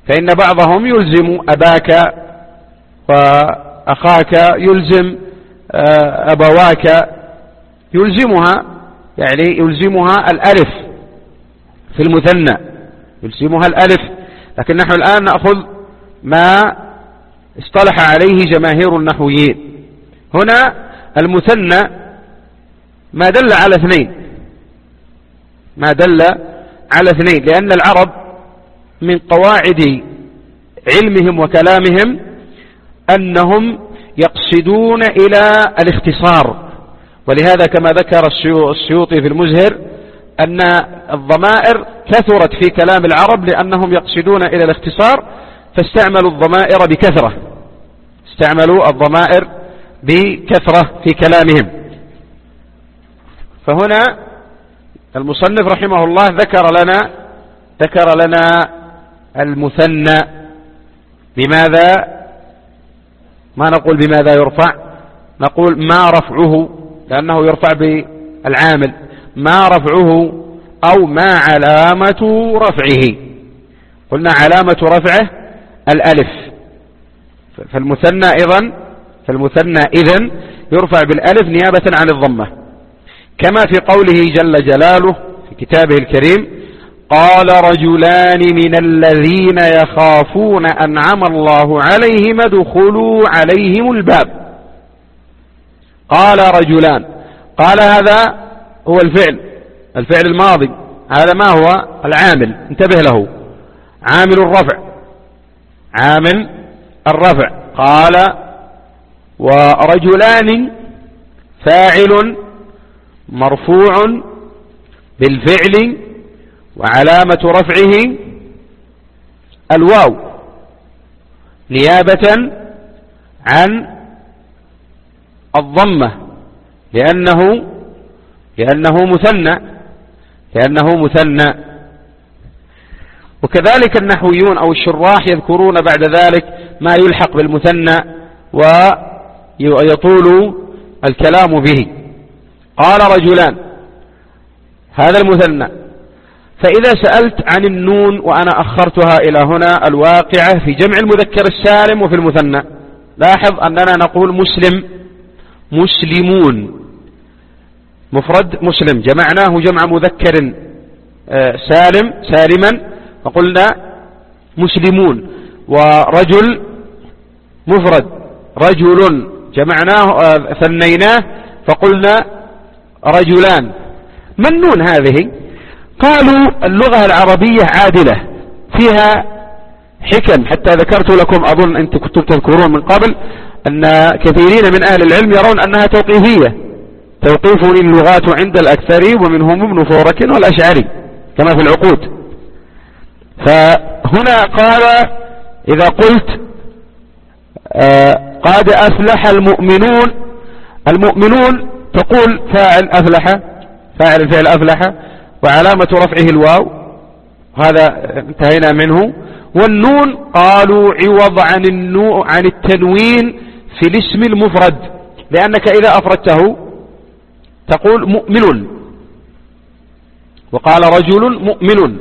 فإن بعضهم يلزم أباك وأخاك، يلزم أبواك، يلزمها يعني يلزمها الألف في المثنى، يلزمها الألف. لكن نحن الآن نأخذ ما اصطلح عليه جماهير النحويين. هنا المثنى ما دل على اثنين، ما دل على اثنين، لأن العرب من قواعد علمهم وكلامهم أنهم يقصدون إلى الاختصار. ولهذا كما ذكر السيوطي في المزهر أن الضمائر كثرت في كلام العرب لأنهم يقصدون إلى الاختصار، فاستعملوا الضمائر بكثرة، استعملوا الضمائر بكثرة في كلامهم. فهنا المصنف رحمه الله ذكر لنا المثنى. بماذا؟ ما نقول بماذا يرفع، نقول ما رفعه، لأنه يرفع بالعامل. ما رفعه أو ما علامة رفعه. قلنا علامة رفعه الألف. فالمثنى إذن يرفع بالألف نيابة عن الضمة، كما في قوله جل جلاله في كتابه الكريم: قال رجلان من الذين يخافون أنعم الله عليهم ادخلوا عليهم الباب. قال رجلان، قال هذا هو الفعل الماضي، هذا ما هو؟ العامل، انتبه له، عامل الرفع. قال ورجلان فاعل مرفوع بالفعل وعلامة رفعه الواو نيابة عن الضمة، لأنه مثنى. وكذلك النحويون أو الشراح يذكرون بعد ذلك ما يلحق بالمثنى ويطول الكلام به. قال رجلان، هذا المثنى. فإذا سألت عن النون وأنا أخرتها إلى هنا الواقعة في جمع المذكر السالم وفي المثنى، لاحظ أننا نقول مسلمون، مفرد مسلم، جمعناه جمع مذكر سالما فقلنا مسلمون. ورجل مفرد رجل، جمعناه ثنيناه فقلنا رجلان. ما النون هذه؟ قالوا اللغة العربية عادلة فيها حكم، حتى ذكرت لكم، أظن أنت كنتم تذكرون من قبل أن كثيرين من أهل العلم يرون أنها توقيفية، توقيف اللغات عند الأكثر ومنهم ابن فورك والأشعري كما في العقود. فهنا قال إذا قلت قد أفلح المؤمنون تقول فاعل أفلح، فاعل الفعل أفلح وعلامة رفعه الواو، هذا انتهينا منه. والنون قالوا عوض عن التنوين في الاسم المفرد، لأنك إذا أفردته تقول مؤمن، وقال رجل مؤمن.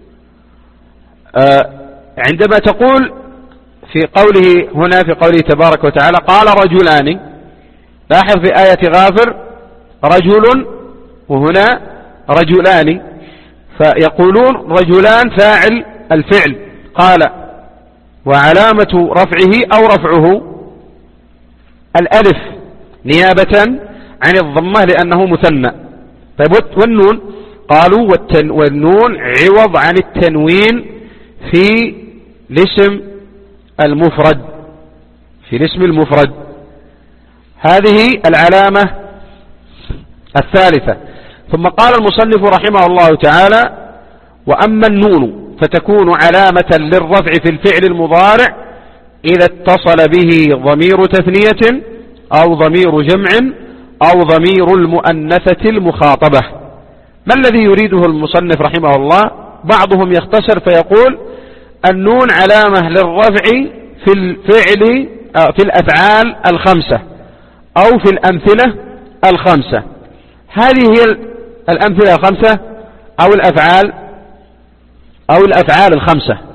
عندما تقول في قوله هنا في قوله تبارك وتعالى قال رجلان، لاحظ في آية غافر رجل وهنا رجلان، فيقولون رجلان فاعل الفعل قال وعلامة رفعه أو رفعه الألف نيابة عن الضمة لأنه مثنى. طيب والنون؟ قالوا والنون عوض عن التنوين في الاسم المفرد، هذه العلامة الثالثة. ثم قال المصنف رحمه الله تعالى: وأما النون فتكون علامة للرفع في الفعل المضارع إذا اتصل به ضمير تثنية أو ضمير جمع أو ضمير المؤنثة المخاطبة. ما الذي يريده المصنف رحمه الله؟ بعضهم يختصر فيقول النون علامة للرفع في الفعل في الأفعال الخمسة أو في الأمثلة الخمسة. هذه هي الأمثلة الخمسة أو الأفعال الخمسة.